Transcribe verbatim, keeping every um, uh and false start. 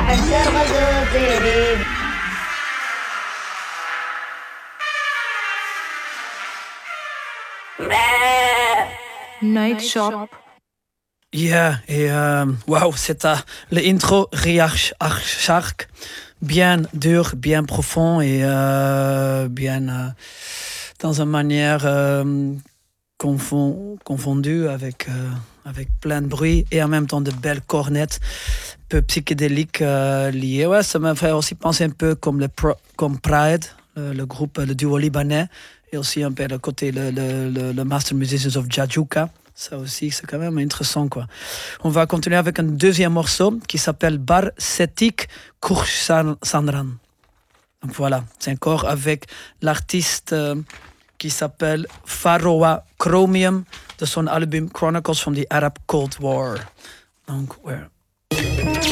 Night Shop. Yeah, et euh, waouh, c'est euh, l'intro Riach Shark, bien dur, bien profond et euh, bien euh, dans une manière euh, confond, confondue avec, euh, avec plein de bruit et en même temps de belles cornettes, un peu psychédéliques euh, liées. Ouais, ça m'a fait aussi penser un peu comme, le Pro, comme Pride, le, le groupe, le duo libanais, et aussi un peu le côté, le, le, le, le Master Musicians of Jajuka. Ça aussi, c'est quand même intéressant, quoi. On va continuer avec un deuxième morceau qui s'appelle Bar Setik Kursanran. Donc voilà, c'est encore avec l'artiste euh, qui s'appelle Pharaoh Chromium de son album Chronicles from the Arab Cold War. Donc, ouais.